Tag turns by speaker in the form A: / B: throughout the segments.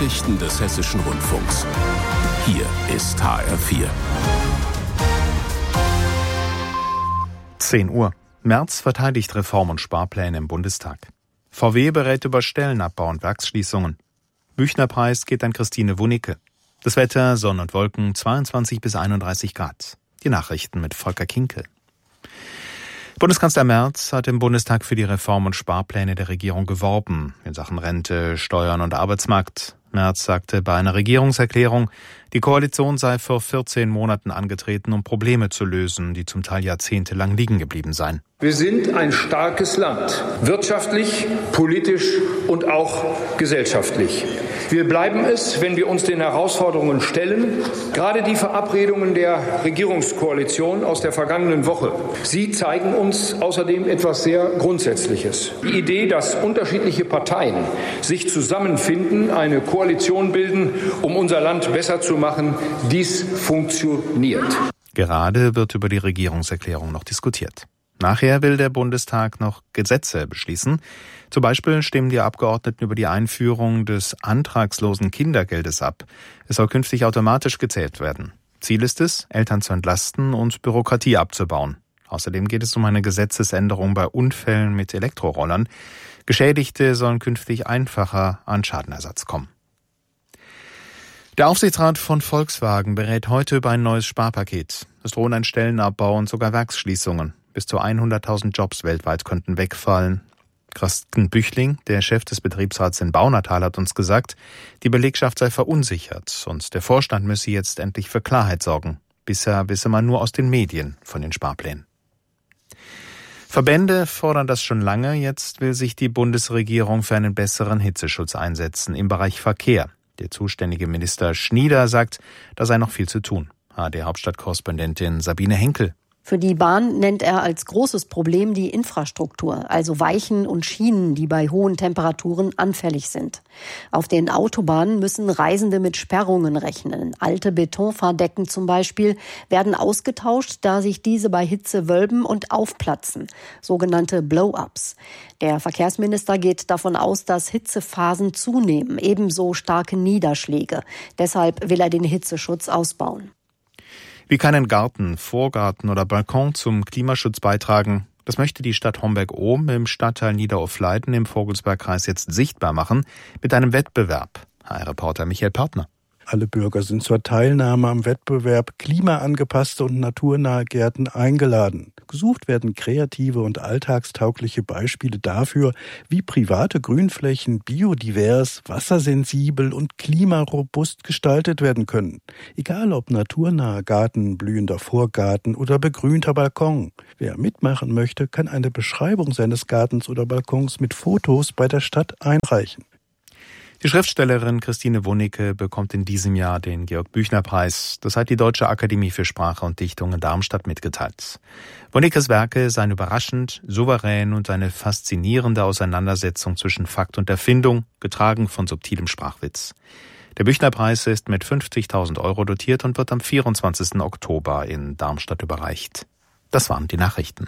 A: Nachrichten des Hessischen Rundfunks. Hier ist HR4.
B: 10 Uhr. Merz verteidigt Reform- und Sparpläne im Bundestag. VW berät über Stellenabbau und Werksschließungen. Büchnerpreis geht an Christine Wunicke. Das Wetter, Sonne und Wolken, 22 bis 31 Grad. Die Nachrichten mit Volker Kinkel. Bundeskanzler Merz hat im Bundestag für die Reform- und Sparpläne der Regierung geworben in Sachen Rente, Steuern und Arbeitsmarkt. Merz sagte bei einer Regierungserklärung, die Koalition sei vor 14 Monaten angetreten, um Probleme zu lösen, die zum Teil jahrzehntelang liegen geblieben seien.
C: Wir sind ein starkes Land, wirtschaftlich, politisch und auch gesellschaftlich. Wir bleiben es, wenn wir uns den Herausforderungen stellen. Gerade die Verabredungen der Regierungskoalition aus der vergangenen Woche, sie zeigen uns außerdem etwas sehr Grundsätzliches. Die Idee, dass unterschiedliche Parteien sich zusammenfinden, eine Koalition bilden, um unser Land besser zu machen, dies funktioniert.
B: Gerade wird über die Regierungserklärung noch diskutiert. Nachher will der Bundestag noch Gesetze beschließen. Zum Beispiel stimmen die Abgeordneten über die Einführung des antragslosen Kindergeldes ab. Es soll künftig automatisch gezählt werden. Ziel ist es, Eltern zu entlasten und Bürokratie abzubauen. Außerdem geht es um eine Gesetzesänderung bei Unfällen mit Elektrorollern. Geschädigte sollen künftig einfacher an Schadenersatz kommen. Der Aufsichtsrat von Volkswagen berät heute über ein neues Sparpaket. Es drohen ein Stellenabbau und sogar Werksschließungen. Bis zu 100.000 Jobs weltweit könnten wegfallen. Carsten Büchling, der Chef des Betriebsrats in Baunatal, hat uns gesagt, die Belegschaft sei verunsichert und der Vorstand müsse jetzt endlich für Klarheit sorgen. Bisher wisse man nur aus den Medien von den Sparplänen. Verbände fordern das schon lange. Jetzt will sich die Bundesregierung für einen besseren Hitzeschutz einsetzen im Bereich Verkehr. Der zuständige Minister Schnieder sagt, da sei noch viel zu tun. ARD-Hauptstadtkorrespondentin Sabine Henkel.
D: Für die Bahn nennt er als großes Problem die Infrastruktur, also Weichen und Schienen, die bei hohen Temperaturen anfällig sind. Auf den Autobahnen müssen Reisende mit Sperrungen rechnen. Alte Betonfahrdecken zum Beispiel werden ausgetauscht, da sich diese bei Hitze wölben und aufplatzen, sogenannte Blow-ups. Der Verkehrsminister geht davon aus, dass Hitzephasen zunehmen, ebenso starke Niederschläge. Deshalb will er den Hitzeschutz ausbauen.
B: Wie kann ein Garten, Vorgarten oder Balkon zum Klimaschutz beitragen? Das möchte die Stadt Homberg-Ohm im Stadtteil Niederufleiten im Vogelsbergkreis jetzt sichtbar machen mit einem Wettbewerb. HR-Reporter Michael Partner.
E: Alle Bürger sind zur Teilnahme am Wettbewerb klimaangepasste und naturnahe Gärten eingeladen. Gesucht werden kreative und alltagstaugliche Beispiele dafür, wie private Grünflächen biodivers, wassersensibel und klimarobust gestaltet werden können. Egal ob naturnaher Garten, blühender Vorgarten oder begrünter Balkon. Wer mitmachen möchte, kann eine Beschreibung seines Gartens oder Balkons mit Fotos bei der Stadt einreichen.
B: Die Schriftstellerin Christine Wunicke bekommt in diesem Jahr den Georg-Büchner-Preis. Das hat die Deutsche Akademie für Sprache und Dichtung in Darmstadt mitgeteilt. Wunickes Werke seien überraschend, souverän und eine faszinierende Auseinandersetzung zwischen Fakt und Erfindung, getragen von subtilem Sprachwitz. Der Büchner-Preis ist mit 50.000 € dotiert und wird am 24. Oktober in Darmstadt überreicht. Das waren die Nachrichten.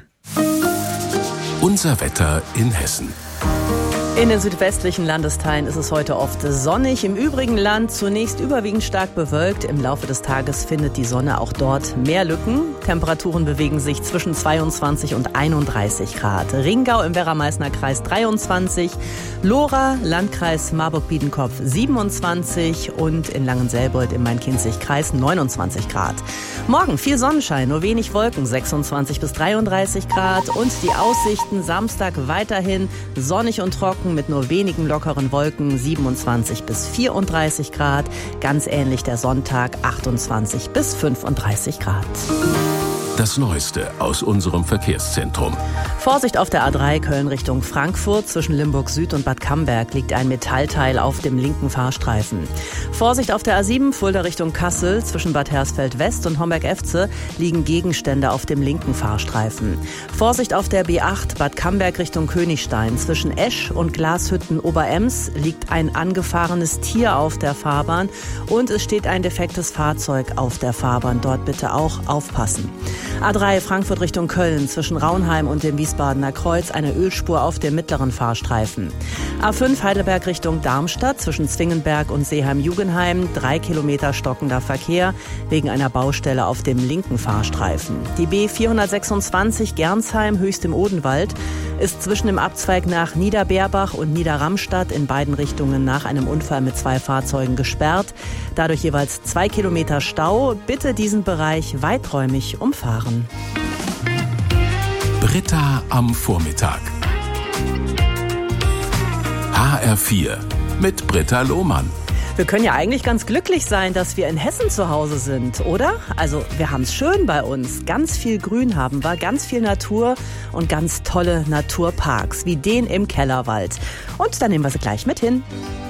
A: Unser Wetter in Hessen.
F: In den südwestlichen Landesteilen ist es heute oft sonnig. Im übrigen Land zunächst überwiegend stark bewölkt. Im Laufe des Tages findet die Sonne auch dort mehr Lücken. Temperaturen bewegen sich zwischen 22 und 31 Grad. Ringau im Werra-Meißner Kreis 23, Lora, Landkreis Marburg-Biedenkopf 27 und in Langenselbold im Main-Kinzig-Kreis 29 Grad. Morgen viel Sonnenschein, nur wenig Wolken, 26 bis 33 Grad. Und die Aussichten Samstag weiterhin sonnig und trocken mit nur wenigen lockeren Wolken, 27 bis 34 Grad. Ganz ähnlich der Sonntag, 28 bis 35 Grad.
A: Das Neueste aus unserem Verkehrszentrum.
F: Vorsicht auf der A3 Köln Richtung Frankfurt. Zwischen Limburg Süd und Bad Camberg liegt ein Metallteil auf dem linken Fahrstreifen. Vorsicht auf der A7 Fulda Richtung Kassel. Zwischen Bad Hersfeld West und Homberg-Efze liegen Gegenstände auf dem linken Fahrstreifen. Vorsicht auf der B8 Bad Camberg Richtung Königstein. Zwischen Esch und Glashütten Oberems liegt ein angefahrenes Tier auf der Fahrbahn und es steht ein defektes Fahrzeug auf der Fahrbahn. Dort bitte auch aufpassen. A3 Frankfurt Richtung Köln zwischen Raunheim und dem Wiesbadener Kreuz eine Ölspur auf dem mittleren Fahrstreifen. A5 Heidelberg Richtung Darmstadt zwischen Zwingenberg und Seeheim-Jugenheim 3 Kilometer stockender Verkehr wegen einer Baustelle auf dem linken Fahrstreifen. Die B426 Gernsheim Höchst im Odenwald ist zwischen dem Abzweig nach Niederbeerbach und Niederramstadt in beiden Richtungen nach einem Unfall mit 2 Fahrzeugen gesperrt. Dadurch jeweils 2 Kilometer Stau. Bitte diesen Bereich weiträumig umfahren.
A: Britta am Vormittag. HR4 mit Britta Lohmann.
F: Wir können ja eigentlich ganz glücklich sein, dass wir in Hessen zu Hause sind, oder? Also wir haben es schön bei uns. Ganz viel Grün haben wir, ganz viel Natur und ganz tolle Naturparks, wie den im Kellerwald. Und dann nehmen wir sie gleich mit hin.